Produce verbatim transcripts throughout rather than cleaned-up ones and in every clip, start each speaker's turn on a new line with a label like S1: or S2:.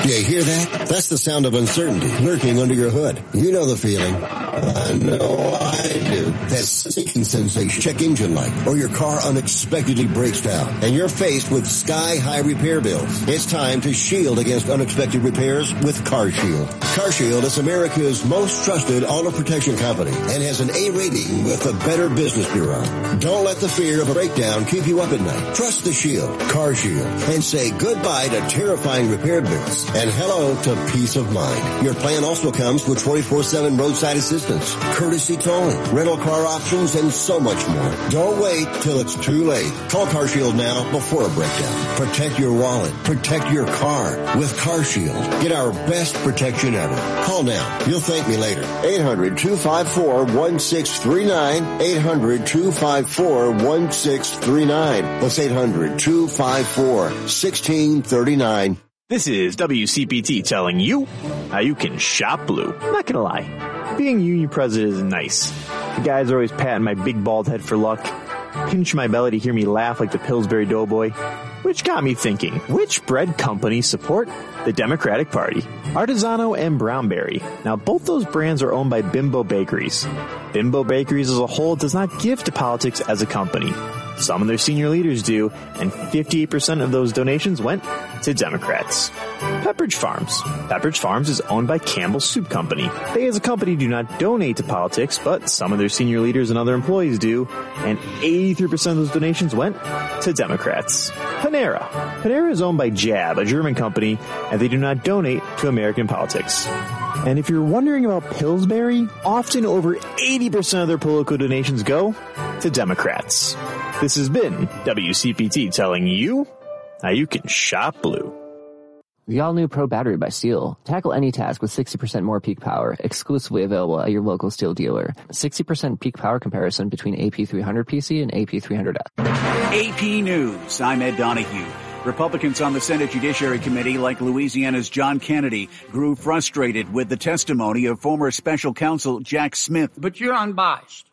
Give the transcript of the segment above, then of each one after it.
S1: You hear that? That's the sound of uncertainty lurking under your hood. You know the feeling. I know I do. That sinking sensation. Check engine light, or your car unexpectedly breaks down, and you're faced with sky-high repair bills. It's time to shield against unexpected repairs with CarShield. CarShield is America's most trusted auto protection company and has an A rating with the Better Business Bureau. Don't let the fear of a breakdown keep you up at night. Trust the Shield, CarShield, and say goodbye to terrifying repair bills and hello to peace of mind. Your plan also comes with twenty-four seven roadside assistance, courtesy towing, rental car options, and so much more. Don't wait till it's too late. Call CarShield now before a breakdown. Protect your wallet. Protect your car with CarShield. Get our best protection ever. Call now. You'll thank me later. eight hundred, two five four, one six three nine. eight hundred, two five four, one six three nine. That's eight hundred, two five four, one six three nine.
S2: This is W C P T telling you how you can shop blue. I'm not gonna lie, being union president is nice. The guys are always patting my big bald head for luck, pinch my belly to hear me laugh like the Pillsbury Doughboy, which got me thinking, which bread companies support the Democratic Party? Artisano and Brownberry. Now, both those brands are owned by Bimbo Bakeries. Bimbo Bakeries as a whole does not give to politics as a company. Some of their senior leaders do, and fifty-eight percent of those donations went to Democrats. Pepperidge Farms. Pepperidge Farms is owned by Campbell's Soup Company. They as a company do not donate to politics, but some of their senior leaders and other employees do, and eighty-three percent of those donations went to Democrats. Panera. Panera is owned by Jab, a German company, and they do not donate to American politics. And if you're wondering about Pillsbury, often over eighty percent of their political donations go to Democrats. This has been W C P T telling you how you can shop blue.
S3: The all-new Pro Battery by Steel. Tackle any task with sixty percent more peak power, exclusively available at your local Steel dealer. sixty percent peak power comparison between A P three hundred P C and A P three hundred F.
S4: A P News. I'm Ed Donahue. Republicans on the Senate Judiciary Committee, like Louisiana's John Kennedy, grew frustrated with the testimony of former special counsel Jack Smith.
S5: But you're unbiased.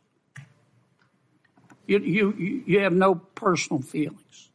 S5: You, you, you have no personal feelings.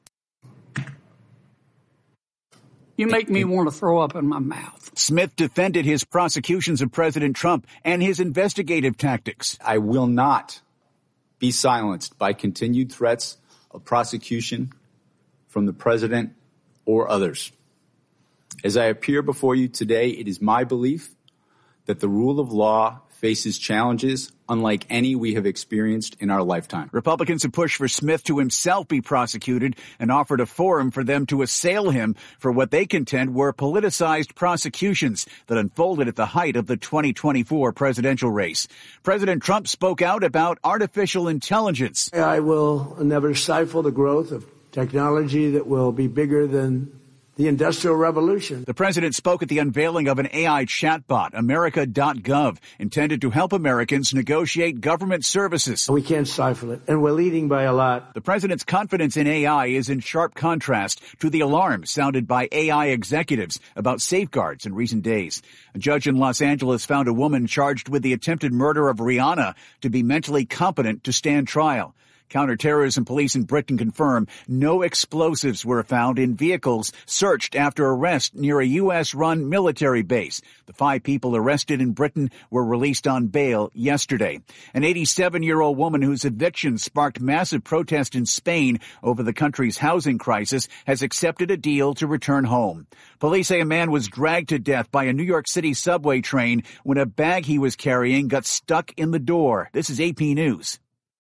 S5: You make me want to throw up in my mouth.
S4: Smith defended his prosecutions of President Trump and his investigative tactics.
S6: I will not be silenced by continued threats of prosecution from the president or others. As I appear before you today, it is my belief that the rule of law faces challenges unlike any we have experienced in our lifetime.
S4: Republicans have pushed for Smith to himself be prosecuted and offered a forum for them to assail him for what they contend were politicized prosecutions that unfolded at the height of the twenty twenty-four presidential race. President Trump spoke out about artificial intelligence.
S7: I will never stifle the growth of technology that will be bigger than the Industrial Revolution.
S4: The president spoke at the unveiling of an A I chatbot, America dot gov, intended to help Americans negotiate government services.
S7: We can't stifle it, and we're leading by a lot.
S4: The president's confidence in A I is in sharp contrast to the alarm sounded by A I executives about safeguards in recent days. A judge in Los Angeles found a woman charged with the attempted murder of Rihanna to be mentally competent to stand trial. Counterterrorism police in Britain confirm no explosives were found in vehicles searched after arrest near a U S-run military base. The five people arrested in Britain were released on bail yesterday. An eighty-seven-year-old woman whose eviction sparked massive protest in Spain over the country's housing crisis has accepted a deal to return home. Police say a man was dragged to death by a New York City subway train when a bag he was carrying got stuck in the door. This is A P News.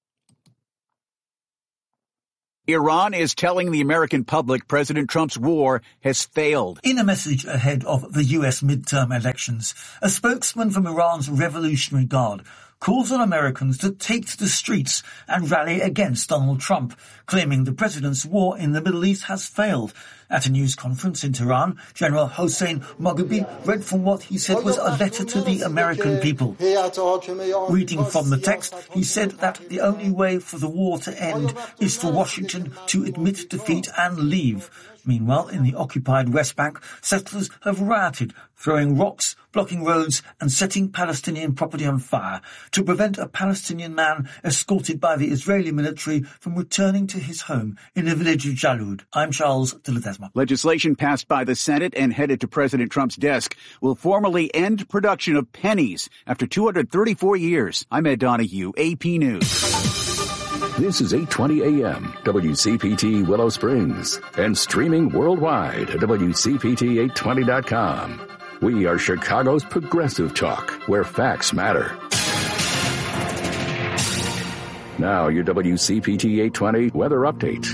S4: Iran is telling the American public President Trump's war has failed.
S8: In a message ahead of the U S midterm elections, a spokesman from Iran's Revolutionary Guard calls on Americans to take to the streets and rally against Donald Trump, claiming the president's war in the Middle East has failed. At a news conference in Tehran, General Hossein Moghabi read from what he said was a letter to the American people. Reading from the text, he said that the only way for the war to end is for Washington to admit defeat and leave. Meanwhile, in the occupied West Bank, settlers have rioted, throwing rocks, blocking roads and setting Palestinian property on fire to prevent a Palestinian man escorted by the Israeli military from returning to his home in the village of Jalud. I'm Charles de Ledesma.
S4: Legislation passed by the Senate and headed to President Trump's desk will formally end production of pennies after two hundred thirty-four years. I'm Ed Donahue, A P News.
S9: This is eight twenty a m W C P T Willow Springs and streaming worldwide at W C P T eight twenty dot com. We are Chicago's progressive talk, where facts matter. Now your W C P T eight twenty weather update.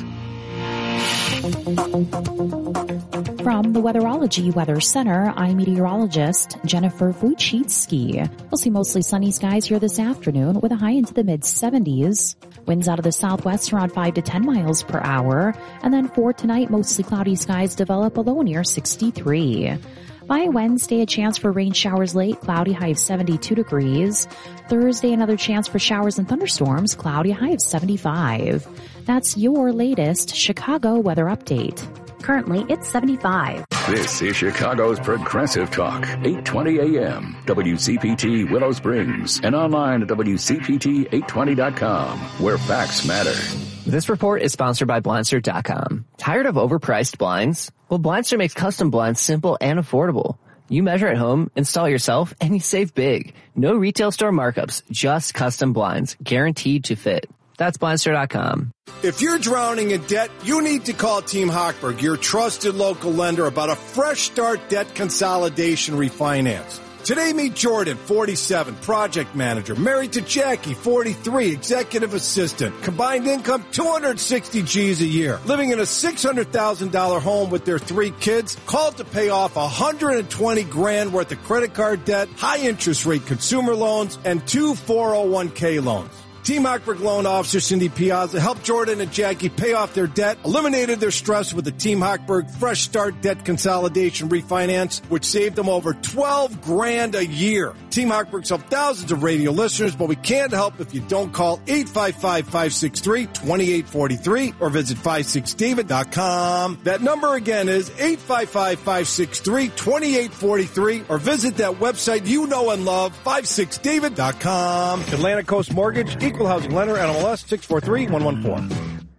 S10: From the Weatherology Weather Center, I'm meteorologist Jennifer Wojcicki. We'll see mostly sunny skies here this afternoon with a high into the mid seventies. Winds out of the southwest around five to ten miles per hour. And then for tonight, mostly cloudy skies develop a low near sixty-three. By Wednesday, a chance for rain showers late, cloudy high of seventy-two degrees. Thursday, another chance for showers and thunderstorms, cloudy high of seventy-five. That's your latest Chicago weather update. Currently, it's seventy-five.
S9: This is Chicago's Progressive Talk, eight twenty a m W C P T Willow Springs, and online at W C P T eight twenty dot com, where facts matter.
S3: This report is sponsored by Blindster dot com. Tired of overpriced blinds? Well, Blindster makes custom blinds simple and affordable. You measure at home, install yourself, and you save big. No retail store markups, just custom blinds, guaranteed to fit. That's Blindster dot com.
S11: If you're drowning in debt, you need to call Team Hochberg, your trusted local lender, about a fresh start debt consolidation refinance. Today, meet Jordan, forty-seven, project manager, married to Jackie, forty-three, executive assistant, combined income two hundred sixty G's a year, living in a six hundred thousand dollars home with their three kids, called to pay off one hundred twenty grand worth of credit card debt, high interest rate consumer loans, and two four oh one k loans. Team Hochberg loan officer Cindy Piazza helped Jordan and Jackie pay off their debt, eliminated their stress with the Team Hochberg Fresh Start Debt Consolidation Refinance, which saved them over twelve grand a year. Team Hochberg's helped thousands of radio listeners, but we can't help if you don't call eight five five, five six three, two eight four three or visit five six david dot com. That number again is eight five five, five six three, two eight four three or visit that website you know and love, five six david dot com. Atlantic Coast Mortgage, Equal Housing Lender, N M L S six four three, one one four.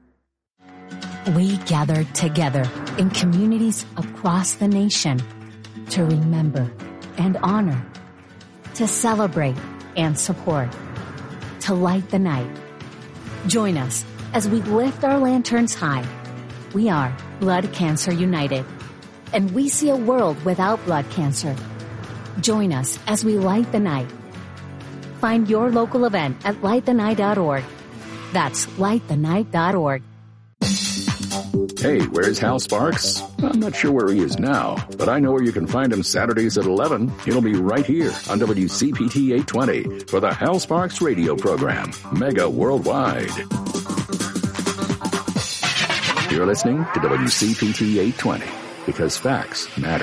S12: We gather together in communities across the nation to remember and honor, to celebrate and support, to light the night. Join us as we lift our lanterns high. We are Blood Cancer United, and we see a world without blood cancer. Join us as we light the night. Find your local event at light the night dot org. That's light the night dot org.
S9: Hey, where's Hal Sparks? I'm not sure where he is now, but I know where you can find him Saturdays at eleven. He'll be right here on W C P T eight twenty for the Hal Sparks radio program, Mega Worldwide. You're listening to W C P T eight twenty because facts matter.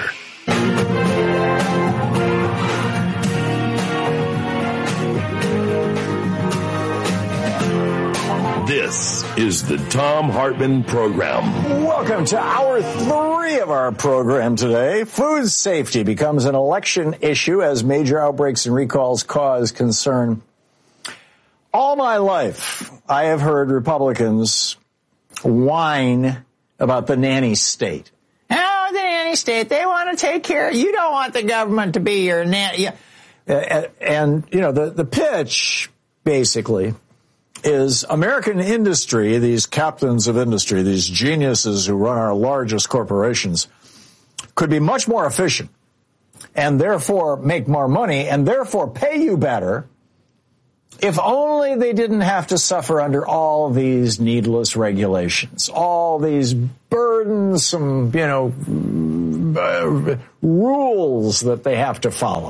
S13: This is the Thom Hartmann Program.
S14: Welcome to hour three of our program today. Food safety becomes an election issue as major outbreaks and recalls cause concern. All my life, I have heard Republicans whine about the nanny state. Oh, the nanny state, they want to take care. You don't want the government to be your nanny. Yeah. And, and, you know, the, the pitch, basically, is American industry, these captains of industry, these geniuses who run our largest corporations, could be much more efficient and therefore make more money and therefore pay you better if only they didn't have to suffer under all these needless regulations, all these burdensome, you know, uh, rules that they have to follow.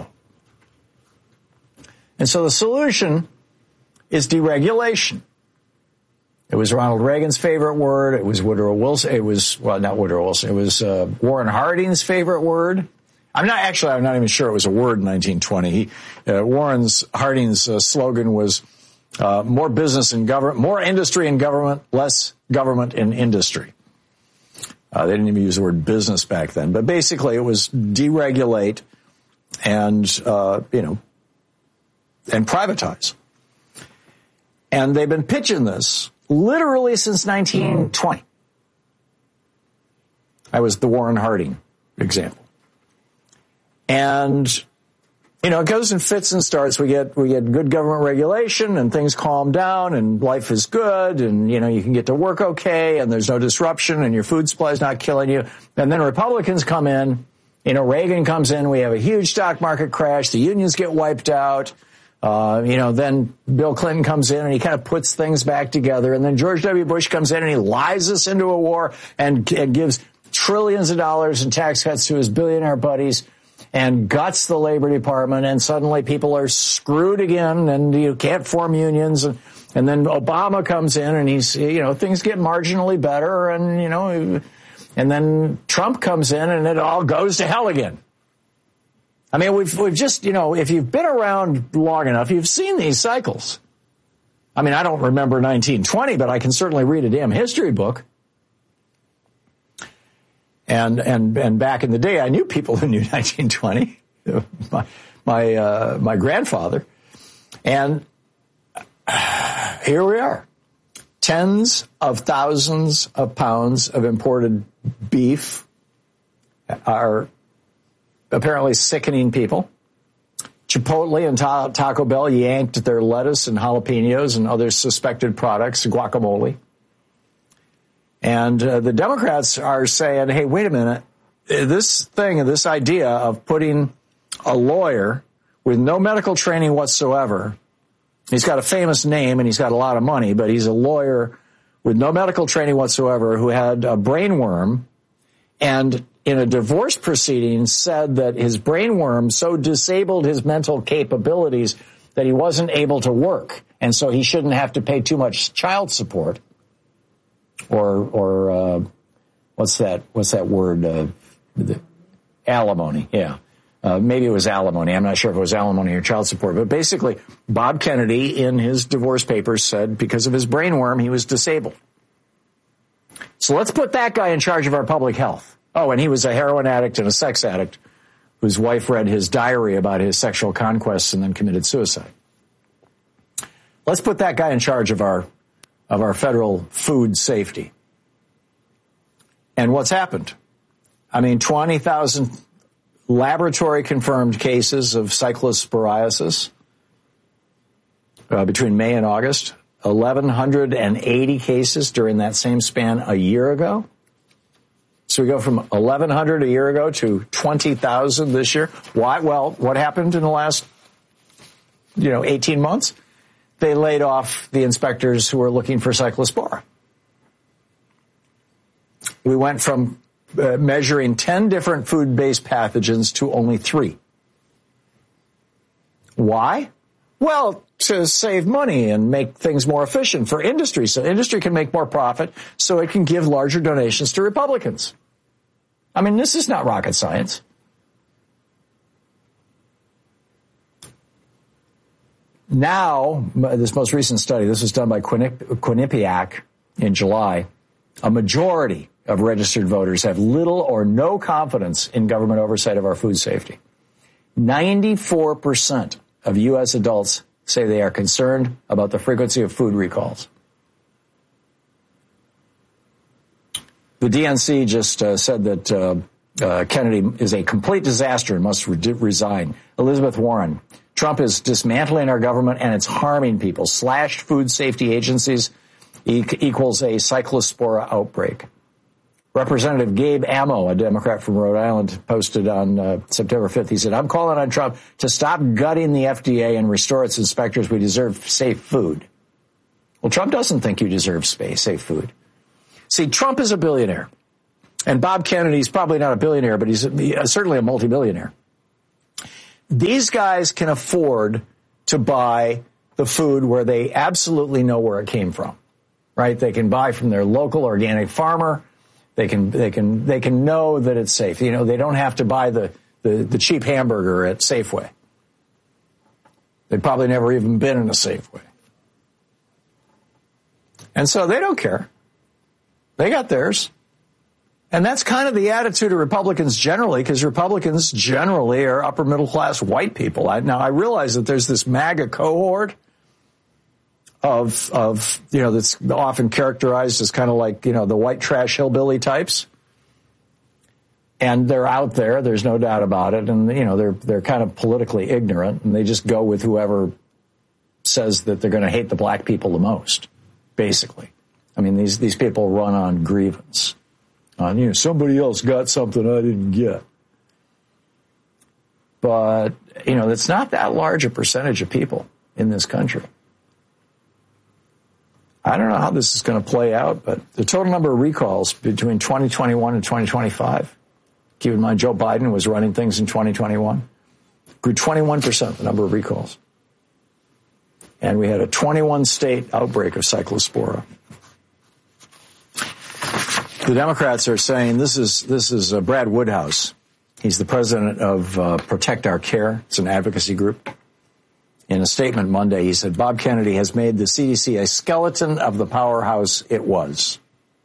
S14: And so the solution is deregulation. It was Ronald Reagan's favorite word. It was Woodrow Wilson. It was, well, not Woodrow Wilson. It was uh, Warren Harding's favorite word. I'm not, actually, I'm not even sure it was a word in nineteen twenty. He, uh, Warren's, Harding's uh, slogan was uh, more business in government, more industry in government, less government in industry. Uh, they didn't even use the word business back then. But basically it was deregulate and, uh, you know, and privatize. And they've been pitching this literally since nineteen twenty. I was the Warren Harding example. And, you know, it goes in fits and starts. We get, we get good government regulation and things calm down and life is good and, you know, you can get to work okay and there's no disruption and your food supply is not killing you. And then Republicans come in, you know, Reagan comes in, we have a huge stock market crash, the unions get wiped out. Uh, you know, then Bill Clinton comes in and he kind of puts things back together. And then George W. Bush comes in and he lies us into a war and, and gives trillions of dollars in tax cuts to his billionaire buddies and guts the Labor Department. And suddenly people are screwed again and you can't form unions. And, and then Obama comes in and he's, you know, things get marginally better. And, you know, and then Trump comes in and it all goes to hell again. I mean, we've, we've just, you know, if you've been around long enough, you've seen these cycles. I mean, I don't remember nineteen twenty, but I can certainly read a damn history book. And, and, and back in the day, I knew people who knew nineteen twenty, my, my, uh, my grandfather. And here we are. Tens of thousands of pounds of imported beef are apparently sickening people. Chipotle and Ta- Taco Bell yanked their lettuce and jalapenos and other suspected products, guacamole. And uh, the Democrats are saying, hey, wait a minute. This thing, this idea of putting a lawyer with no medical training whatsoever, he's got a famous name and he's got a lot of money, but he's a lawyer with no medical training whatsoever who had a brain worm and in a divorce proceeding said that his brain worm so disabled his mental capabilities that he wasn't able to work. And so he shouldn't have to pay too much child support or, or, uh, what's that, what's that word? Uh, the, alimony. Yeah. Uh, maybe it was alimony. I'm not sure if it was alimony or child support, but basically Bob Kennedy in his divorce papers said because of his brain worm, he was disabled. So let's put that guy in charge of our public health. Oh, and he was a heroin addict and a sex addict whose wife read his diary about his sexual conquests and then committed suicide. Let's put that guy in charge of our of our federal food safety. And what's happened? I mean, twenty thousand laboratory-confirmed cases of cyclosporiasis uh, between May and August. eleven eighty cases during that same span a year ago. So we go from eleven hundred a year ago to twenty thousand this year. Why? Well, what happened in the last, you know, eighteen months? They laid off the inspectors who were looking for cyclospora. We went from uh, measuring ten different food-based pathogens to only three. Why? Well, to save money and make things more efficient for industry, so industry can make more profit, so it can give larger donations to Republicans. I mean, this is not rocket science. Now, this most recent study, this was done by Quinip- Quinnipiac in July, a majority of registered voters have little or no confidence in government oversight of our food safety. ninety-four percent of U S adults say they are concerned about the frequency of food recalls. The D N C just uh, said that uh, uh, Kennedy is a complete disaster and must re- resign. Elizabeth Warren, Trump is dismantling our government and it's harming people. Slashed food safety agencies e- equals a cyclospora outbreak. Representative Gabe Amo, a Democrat from Rhode Island, posted on uh, September fifth. He said, I'm calling on Trump to stop gutting the F D A and restore its inspectors. We deserve safe food. Well, Trump doesn't think you deserve space, safe food. See, Trump is a billionaire. And Bob Kennedy's probably not a billionaire, but he's a, certainly a multimillionaire. These guys can afford to buy the food where they absolutely know where it came from, right? They can buy from their local organic farmer. They can, they can, they can know that it's safe. You know, they don't have to buy the, the, the cheap hamburger at Safeway. They've probably never even been in a Safeway. And so they don't care. They got theirs. And that's kind of the attitude of Republicans generally, because Republicans generally are upper middle class white people. I, now, I realize that there's this MAGA cohort of, of, you know, that's often characterized as kind of like, you know, the white trash hillbilly types. And they're out there. There's no doubt about it. And, you know, they're, they're kind of politically ignorant, and they just go with whoever says that they're going to hate the black people the most, basically. I mean, these, these people run on grievance. On, you know, somebody else got something I didn't get. But, you know, it's not that large a percentage of people in this country. I don't know how this is going to play out, but the total number of recalls between twenty twenty-one and twenty twenty-five, keep in mind Joe Biden was running things in twenty twenty-one, grew twenty-one percent the number of recalls. And we had a twenty-one state outbreak of cyclospora. The Democrats are saying this is this is uh, Brad Woodhouse. He's the president of uh, Protect Our Care. It's an advocacy group. In a statement Monday, he said, Bob Kennedy has made the C D C a skeleton of the powerhouse it was,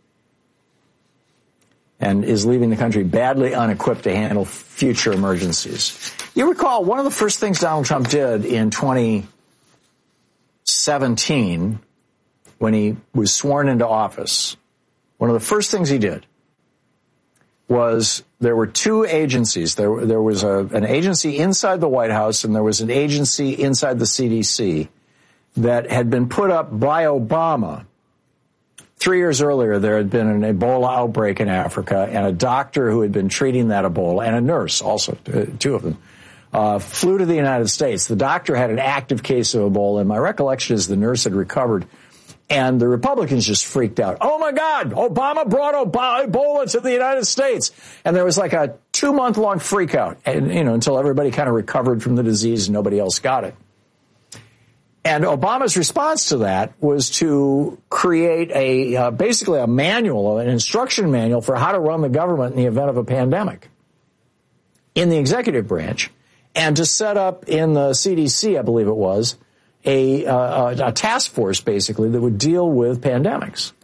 S14: and is leaving the country badly unequipped to handle future emergencies. You recall one of the first things Donald Trump did in twenty seventeen, when he was sworn into office, one of the first things he did was there were two agencies. There, there was a, an agency inside the White House, and there was an agency inside the C D C that had been put up by Obama. Three years earlier, there had been an Ebola outbreak in Africa, and a doctor who had been treating that Ebola, and a nurse also, two of them, uh, flew to the United States. The doctor had an active case of Ebola, and my recollection is the nurse had recovered. And the Republicans just freaked out. Oh, my God, Obama brought Ebola to the United States. And there was like a two-month-long freak out, and, you know, until everybody kind of recovered from the disease and nobody else got it. And Obama's response to that was to create a uh, basically a manual, an instruction manual for how to run the government in the event of a pandemic in the executive branch, and to set up in the C D C, I believe it was, A, uh, a task force, basically, that would deal with pandemics.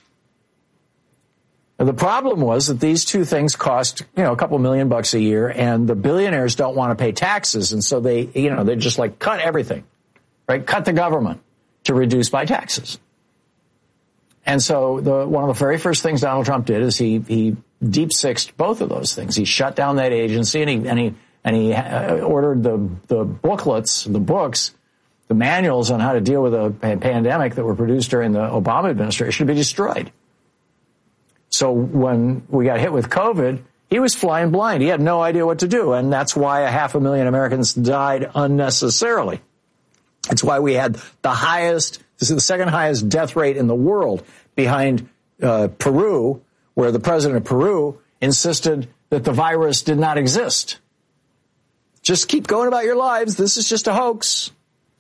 S14: And the problem was that these two things cost, you know, a couple million bucks a year, and the billionaires don't want to pay taxes, and so they, you know, they just like cut everything, right? Cut the government to reduce by taxes. And so the, one of the very first things Donald Trump did is he, he deep-sixed both of those things. He shut down that agency, and he, and he, and he uh, ordered the, the booklets, the books, the manuals on how to deal with a pandemic that were produced during the Obama administration to be destroyed. So when we got hit with COVID, he was flying blind. He had no idea what to do. And that's why a half a million Americans died unnecessarily. It's why we had the highest, this is the second highest death rate in the world, behind uh, Peru, where the president of Peru insisted that the virus did not exist. Just keep going about your lives. This is just a hoax.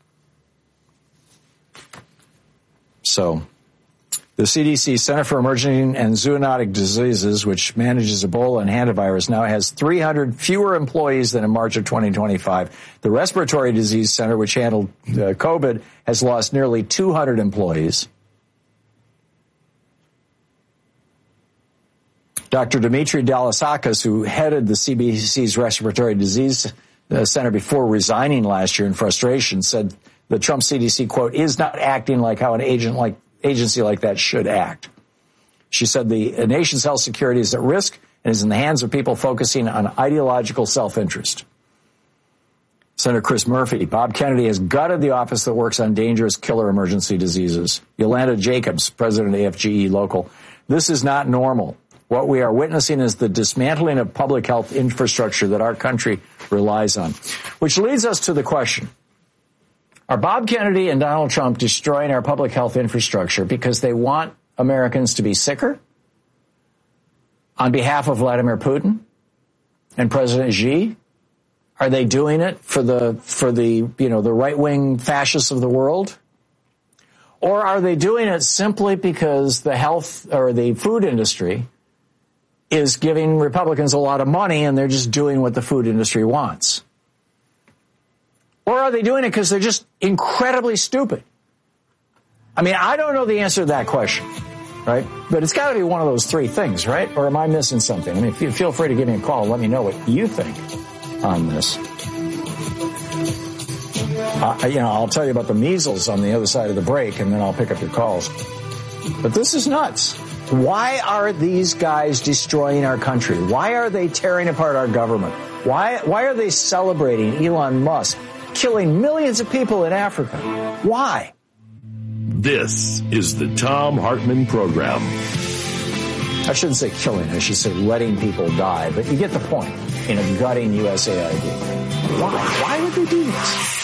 S14: So the C D C, Center for Emerging and Zoonotic Diseases, which manages Ebola and hantavirus, now has three hundred fewer employees than in March of twenty twenty-five. The Respiratory Disease Center, which handled uh, COVID, has lost nearly two hundred employees. Doctor Dimitri Dalasakis, who headed the C D C's Respiratory Disease Center before resigning last year in frustration, said the Trump C D C, quote, is not acting like how an agent like agency like that should act. She said the nation's health security is at risk and is in the hands of people focusing on ideological self-interest. Senator Chris Murphy, Bob Kennedy has gutted the office that works on dangerous killer emergency diseases. Yolanda Jacobs, president of A F G E Local. This is not normal. What we are witnessing is the dismantling of public health infrastructure that our country relies on. Which leads us to the question. Are Bob Kennedy and Donald Trump destroying our public health infrastructure because they want Americans to be sicker on behalf of Vladimir Putin and President Xi? Are they doing it for the, for the, you know, the right-wing fascists of the world? Or are they doing it simply because the health or the food industry is giving Republicans a lot of money and they're just doing what the food industry wants? Or are they doing it because they're just incredibly stupid? I mean, I don't know the answer to that question. right? But it's got to be one of those three things, right? Or am I missing something? I mean, feel free to give me a call and let me know what you think on this. Uh, you know, I'll tell you about the measles on the other side of the break, and then I'll pick up your calls. But this is nuts. Why are these guys destroying our country? Why are they tearing apart our government? Why, why are they celebrating Elon Musk killing millions of people in Africa? Why?
S13: This is the Thom Hartmann Program.
S14: I shouldn't say killing, I should say letting people die, but you get the point in a gutting U S A I D. Why? Why would they do this?